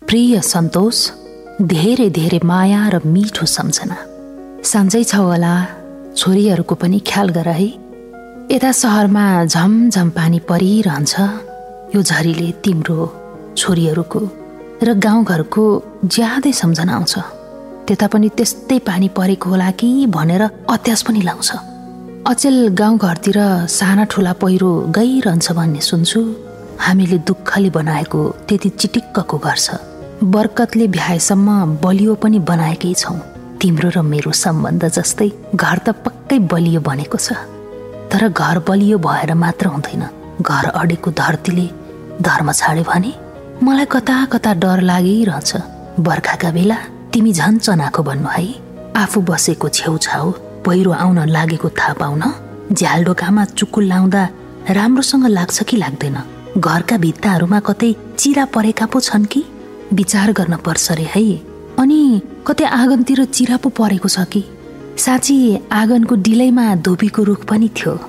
प्रिय सन्तोष, धेरै धेरै माया र मिठो सम्झना। सन्चै छौ होला, छोरीहरूको पनि ख्याल गर है। यता सहरमा झमझम पानी परिरहन्छ। यो झरीले तिम्रो, छोरीहरूको र गाउँघरको ज्यादै सम्झना आउँछ। त्यता पनि त्यस्तै पानी परेको होला कि भनेर अत्यास पनि लाउँछ। अचेल गाउँघरतिर साना ठुला पहिरो गइरहन्छ भन्ने सुन्छु। हामीले दुःखले बनाएको त्यति चिटिक्कको घर छ। बरकतले भ्याएसम्म बलियो पनि बनाएकै छौँ। तिम्रो र मेरो सम्बन्ध जस्तै घर त पक्कै बलियो बनेको छ। तर घर बलियो भएर मात्र हुँदैन, घर अडेको धरतीले धर्म छाड्यो भने। मलाई कता कता डर लागिरहन्छ। बर्खाका बेला तिमी झन् चनाखो बन्नु है। आफू बसेको छेउछाउ पहिरो आउन लागेको थाहा पाउन झ्यालडोकामा चुकुल लाउँदा राम्रोसँग लाग्छ कि लाग्दैन? घरका भित्ताहरूमा कतै चिरा परेका पो छन् कि? विचार गर्न पर्छ रे है। अनि कतै आँगनतिर चिरा पो परेको छ कि? साँच्ची आँगनको डिलैमा धोबीको रुख पनि थियो।